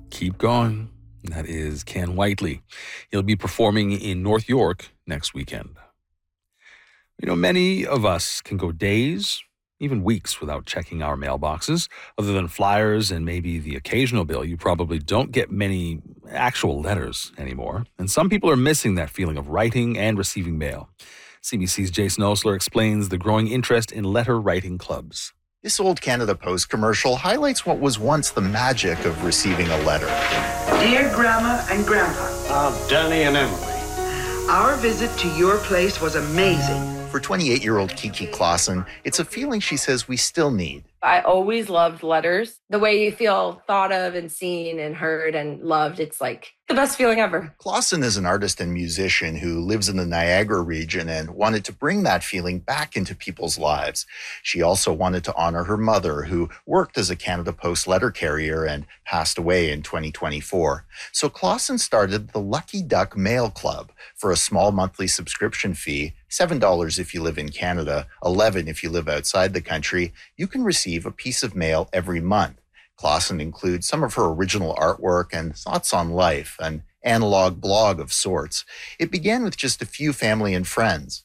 Keep going. That is Ken Whiteley. He'll be performing in North York next weekend. Many of us can go days, even weeks, without checking our mailboxes. Other than flyers and maybe the occasional bill, you probably don't get many actual letters anymore. And some people are missing that feeling of writing and receiving mail. CBC's Jason Osler explains the growing interest in letter writing clubs. This old Canada Post commercial highlights what was once the magic of receiving a letter. Dear Grandma and Grandpa. Danny and Emily. Our visit to your place was amazing. For 28-year-old Kiki Clausen, it's a feeling she says we still need. I always loved letters. The way you feel thought of and seen and heard and loved, it's like the best feeling ever. Clausen is an artist and musician who lives in the Niagara region and wanted to bring that feeling back into people's lives. She also wanted to honor her mother, who worked as a Canada Post letter carrier and passed away in 2024. So Clausen started the Lucky Duck Mail Club. For a small monthly subscription fee, $7 if you live in Canada, $11 if you live outside the country, you can receive a piece of mail every month. Clausen includes some of her original artwork and thoughts on life, an analog blog of sorts. It began with just a few family and friends.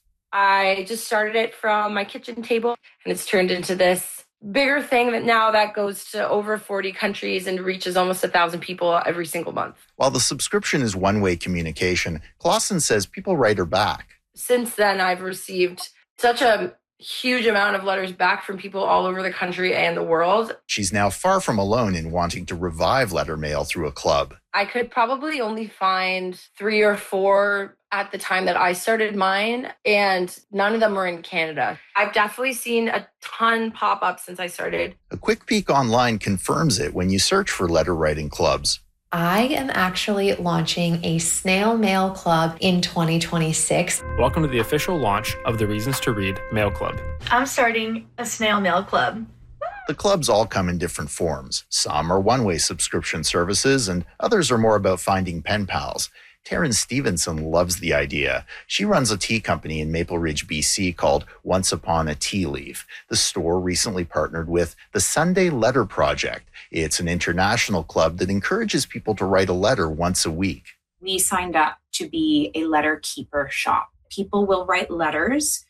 I just started it from my kitchen table, and it's turned into this bigger thing that goes to over 40 countries and reaches almost 1,000 people every single month. While the subscription is one-way communication, Clausen says people write her back. Since then, I've received such a huge amount of letters back from people all over the country and the world. She's now far from alone in wanting to revive letter mail through a club. I could probably only find 3 or 4 at the time that I started mine, and none of them were in Canada. I've definitely seen a ton pop up since I started. A quick peek online confirms it when you search for letter writing clubs. I am actually launching a snail mail club in 2026. Welcome to the official launch of the Reasons to Read Mail Club. I'm starting a snail mail club. The clubs all come in different forms. Some are one-way subscription services, and others are more about finding pen pals. Taryn Stevenson loves the idea. She runs a tea company in Maple Ridge, BC called Once Upon a Tea Leaf. The store recently partnered with the Sunday Letter Project. It's an international club that encourages people to write a letter once a week. We signed up to be a letter keeper shop. People will write letters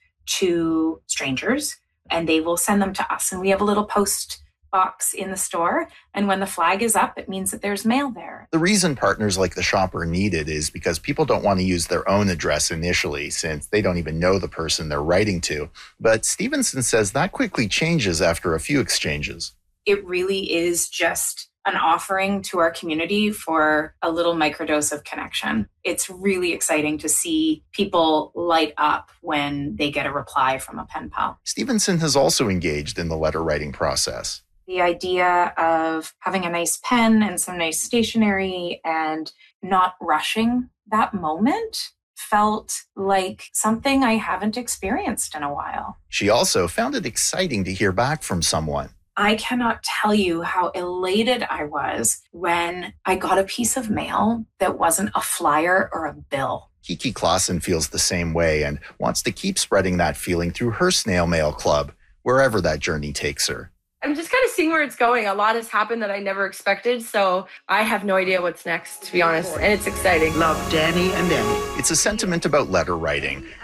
to strangers and they will send them to us. And we have a little post box in the store. And when the flag is up, it means that there's mail there. The reason partners like the shop are needed is because people don't want to use their own address initially, since they don't even know the person they're writing to. But Stevenson says that quickly changes after a few exchanges. It really is just an offering to our community for a little microdose of connection. It's really exciting to see people light up when they get a reply from a pen pal. Stevenson has also engaged in the letter writing process. The idea of having a nice pen and some nice stationery and not rushing that moment felt like something I haven't experienced in a while. She also found it exciting to hear back from someone. I cannot tell you how elated I was when I got a piece of mail that wasn't a flyer or a bill. Kiki Clausen feels the same way and wants to keep spreading that feeling through her snail mail club, wherever that journey takes her. I'm just kind of seeing where it's going. A lot has happened that I never expected, so I have no idea what's next, to be honest, and it's exciting. Love, Danny and Emmy. It's a sentiment about letter writing.